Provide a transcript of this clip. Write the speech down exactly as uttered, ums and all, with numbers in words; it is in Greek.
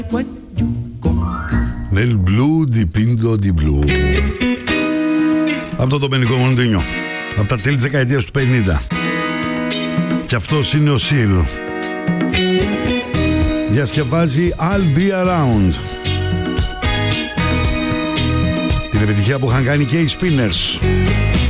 Nel blu dipinto di blu. Από το Ντομενικό Μοντίνιο, από τα τέλη της δεκαετίας του πενήντα. Και αυτός είναι ο Σιλ. Διασκευάζει I'll Be Around. Την επιτυχία που είχαν κάνει και οι Spinners.